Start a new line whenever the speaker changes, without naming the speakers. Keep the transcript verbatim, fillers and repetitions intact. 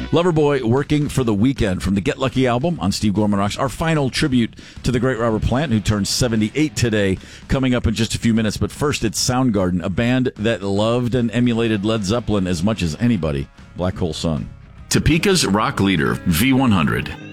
Loverboy, Working for the Weekend from the Get Lucky album on Steve Gorman Rocks. Our final tribute to the great Robert Plant, who turned seventy-eight today, coming up in just a few minutes. But first, it's Soundgarden, a band that loved and emulated Led Zeppelin as much as anybody. Black Hole Sun.
Topeka's rock leader, V one hundred.